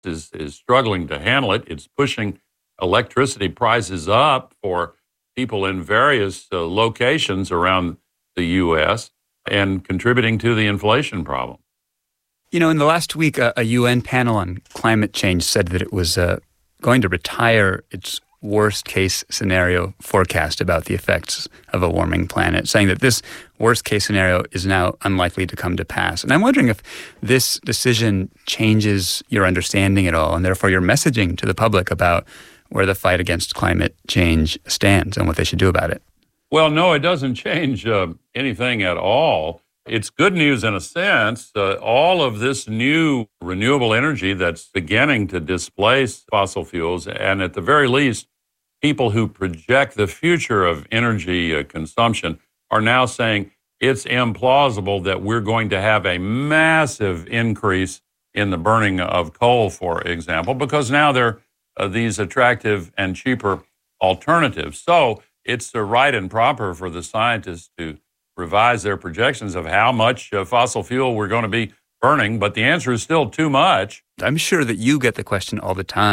is struggling to handle it. It's pushing electricity prices up for people in various locations around the U.S. and contributing to the inflation problem. You know, in the last week, a UN panel on climate change said that it was going to retire its worst-case scenario forecast about the effects of a warming planet, saying that this worst-case scenario is now unlikely to come to pass. And I'm wondering if this decision changes your understanding at all, and therefore your messaging to the public about where the fight against climate change stands and what they should do about it. Well, no, it doesn't change anything at all. It's good news in a sense. All of this new renewable energy that's beginning to displace fossil fuels, and at the very least, people who project the future of energy consumption are now saying it's implausible that we're going to have a massive increase in the burning of coal, for example, because now there are these attractive and cheaper alternatives. So it's right and proper for the scientists to revise their projections of how much fossil fuel we're going to be burning, but the answer is still too much. I'm sure that you get the question all the time.